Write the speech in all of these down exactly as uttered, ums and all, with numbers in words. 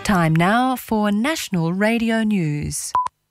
Time now for National Radio News.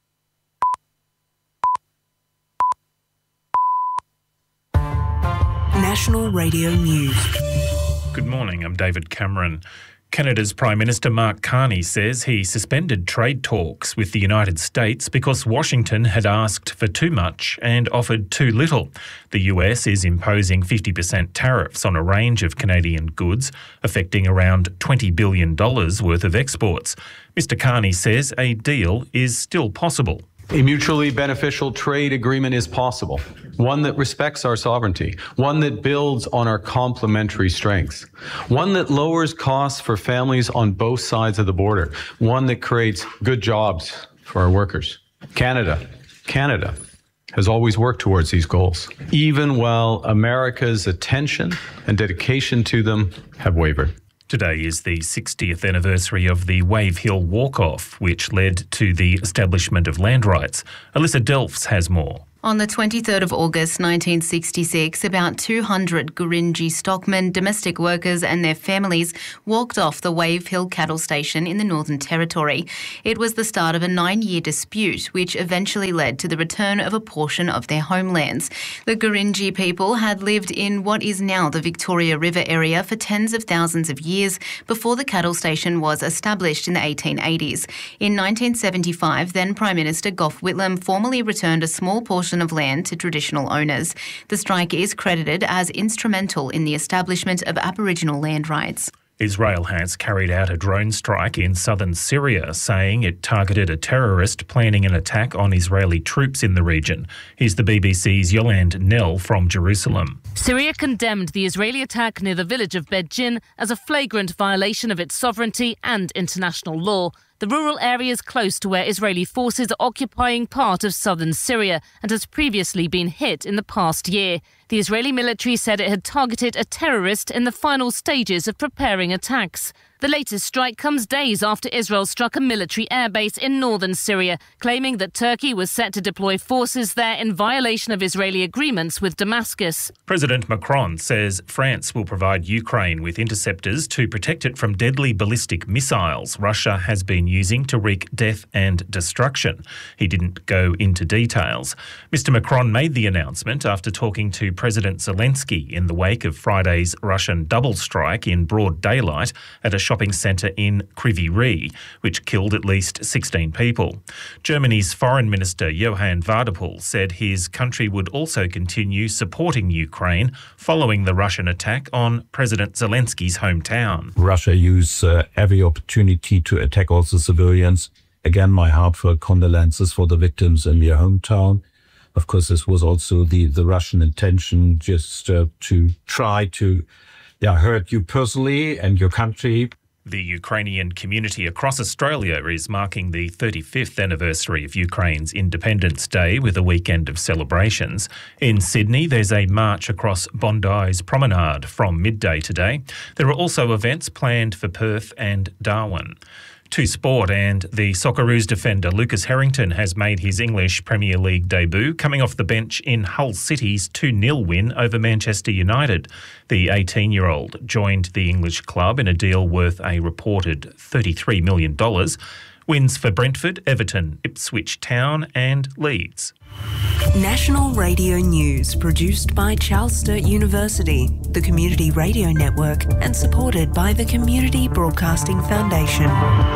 National Radio News. Good morning, I'm David Cameron. Canada's Prime Minister Mark Carney says he suspended trade talks with the United States because Washington had asked for too much and offered too little. The U S is imposing fifty percent tariffs on a range of Canadian goods, affecting around twenty billion dollars worth of exports. Mister Carney says a deal is still possible. A mutually beneficial trade agreement is possible, one that respects our sovereignty, one that builds on our complementary strengths, one that lowers costs for families on both sides of the border, one that creates good jobs for our workers. Canada, Canada has always worked towards these goals, even while America's attention and dedication to them have wavered. Today is the sixtieth anniversary of the Wave Hill Walk-Off, which led to the establishment of land rights. Alyssa Delfs has more. On the twenty-third of August nineteen sixty-six, about two hundred Gurindji stockmen, domestic workers and their families walked off the Wave Hill cattle station in the Northern Territory. It was the start of a nine-year dispute, which eventually led to the return of a portion of their homelands. The Gurindji people had lived in what is now the Victoria River area for tens of thousands of years before the cattle station was established in the eighteen eighties. In nineteen seventy-five, then Prime Minister Gough Whitlam formally returned a small portion of land to traditional owners. The strike is credited as instrumental in the establishment of Aboriginal land rights. Israel has carried out a drone strike in southern Syria, saying it targeted a terrorist planning an attack on Israeli troops in the region. Here's the B B C's Yolande Nell from Jerusalem. Syria condemned the Israeli attack near the village of Beit-Jin as a flagrant violation of its sovereignty and international law. The rural area is close to where Israeli forces are occupying part of southern Syria and has previously been hit in the past year. The Israeli military said it had targeted a terrorist in the final stages of preparing attacks. The latest strike comes days after Israel struck a military airbase in northern Syria, claiming that Turkey was set to deploy forces there in violation of Israeli agreements with Damascus. President Macron says France will provide Ukraine with interceptors to protect it from deadly ballistic missiles Russia has been using to wreak death and destruction. He didn't go into details. Mister Macron made the announcement after talking to President Zelensky in the wake of Friday's Russian double strike in broad daylight at a shopping centre in Kryvyi Rih, which killed at least sixteen people. Germany's Foreign Minister Johann Wadephul said his country would also continue supporting Ukraine following the Russian attack on President Zelensky's hometown. Russia used uh, every opportunity to attack also civilians. Again, my heartfelt condolences for the victims in your hometown. Of course, this was also the, the Russian intention, just uh, to try to yeah, hurt you personally and your country. The Ukrainian community across Australia is marking the thirty-fifth anniversary of Ukraine's Independence Day with a weekend of celebrations. In Sydney, there's a march across Bondi's Promenade from midday today. There are also events planned for Perth and Darwin. To sport, and the Socceroos defender Lucas Harrington has made his English Premier League debut, coming off the bench in Hull City's two nil win over Manchester United. The eighteen-year-old joined the English club in a deal worth a reported thirty-three million dollars. Wins for Brentford, Everton, Ipswich Town and Leeds. National Radio News, produced by Charles Sturt University, the Community Radio Network, and supported by the Community Broadcasting Foundation.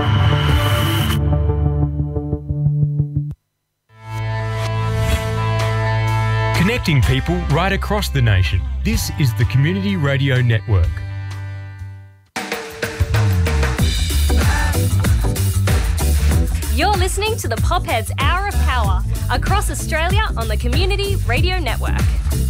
Connecting people right across the nation. This is the Community Radio Network. You're listening to the Popheads Hour of Power across Australia on the Community Radio Network.